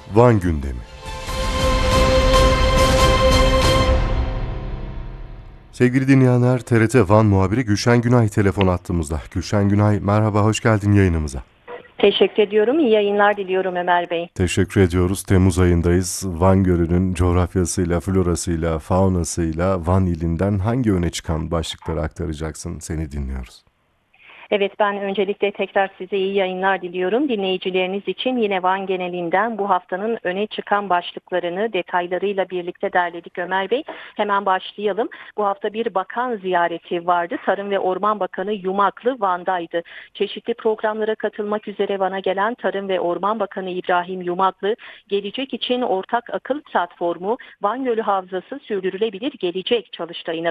Van gündemi. Sevgili dinleyenler, TRT Van muhabiri Gülşen Günay telefon attığımızda. Gülşen Günay, merhaba, hoş geldin yayınımıza. Teşekkür ediyorum. İyi yayınlar diliyorum Ömer Bey. Teşekkür ediyoruz. Temmuz ayındayız. Van Gölü'nün coğrafyasıyla, florasıyla, faunasıyla Van ilinden hangi öne çıkan başlıkları aktaracaksın? Seni dinliyoruz. Evet, ben öncelikle tekrar size iyi yayınlar diliyorum. Dinleyicileriniz için yine Van genelinden bu haftanın öne çıkan başlıklarını detaylarıyla birlikte derledik Ömer Bey. Hemen başlayalım. Bu hafta bir bakan ziyareti vardı. Tarım ve Orman Bakanı Yumaklı Van'daydı. Çeşitli programlara katılmak üzere Van'a gelen Tarım ve Orman Bakanı İbrahim Yumaklı, gelecek için ortak akıl platformu Van Gölü Havzası Sürdürülebilir Gelecek çalıştayına